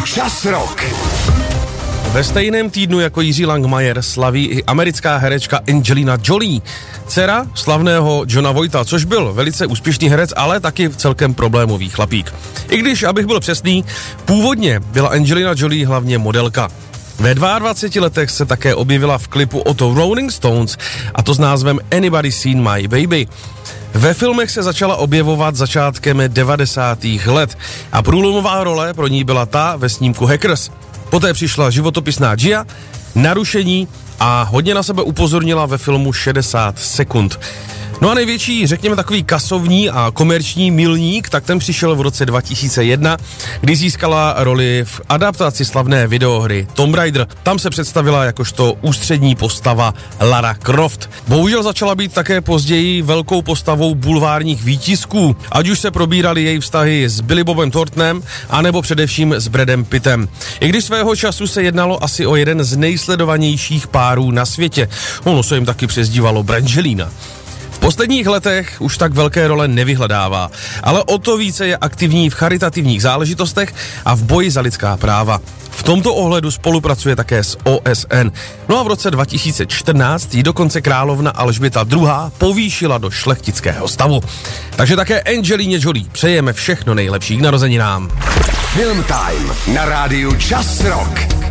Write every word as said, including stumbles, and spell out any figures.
Čas Rock. Ve stejném týdnu jako Jiří Langmajer slaví i americká herečka Angelina Jolie, dcera slavného Johna Voighta, což byl velice úspěšný herec, ale taky celkem problémový chlapík. I když, abych byl přesný, původně byla Angelina Jolie hlavně modelka. Ve dvaceti dvou letech se také objevila v klipu od Rolling Stones, a to s názvem Anybody Seen My Baby. Ve filmech se začala objevovat začátkem devadesátých let a průlomová role pro ní byla ta ve snímku Hackers. Poté přišla životopisná Gia, Narušení a hodně na sebe upozornila ve filmu šedesát sekund. No a největší, řekněme takový kasovní a komerční milník, tak ten přišel v roce dva tisíce jedna, kdy získala roli v adaptaci slavné videohry Tomb Raider. Tam se představila jakožto ústřední postava Lara Croft. Bohužel začala být také později velkou postavou bulvárních výtisků, ať už se probíraly její vztahy s Billy Bobem Thorntonem, anebo především s Bradem Pittem. I když svého času se jednalo asi o jeden z nejsledovanějších párů na světě. Ono se jim taky přezdívalo Brangelina. V posledních letech už tak velké role nevyhledává, ale o to více je aktivní v charitativních záležitostech a v boji za lidská práva. V tomto ohledu spolupracuje také s O S N. No a v roce dva tisíce čtrnáct ji dokonce královna Alžběta druhá. povýšila do šlechtického stavu. Takže také Angelině Jolie přejeme všechno nejlepší k narozeninám. Film Time na rádiu Čas Rock.